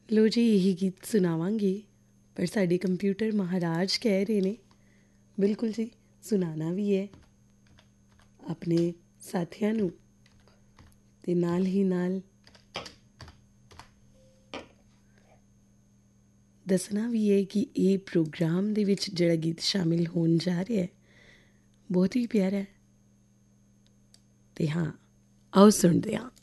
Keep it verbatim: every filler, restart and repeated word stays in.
ਲੋ ਜੀ ਇਹੀ ਗੀਤ ਸੁਣਾਵਾਂਗੇ, ਪਰ ਸਾਡੇ ਕੰਪਿਊਟਰ ਮਹਾਰਾਜ ਕਹਿ ਰਹੇ ਨੇ ਬਿਲਕੁਲ ਜੀ ਸੁਣਾਉਣਾ ਵੀ ਹੈ ਆਪਣੇ ਸਾਥੀਆਂ ਨੂੰ, ਅਤੇ ਨਾਲ ਹੀ ਨਾਲ ਦੱਸਣਾ ਵੀ ਹੈ ਕਿ ਇਹ ਪ੍ਰੋਗਰਾਮ ਦੇ ਵਿੱਚ ਜਿਹੜਾ ਗੀਤ ਸ਼ਾਮਿਲ ਹੋਣ ਜਾ ਰਿਹਾ ਹੈ ਬਹੁਤ ਹੀ ਪਿਆਰਾ ਹੈ। ਅਤੇ ਹਾਂ, ਆਓ ਸੁਣਦੇ ਹਾਂ।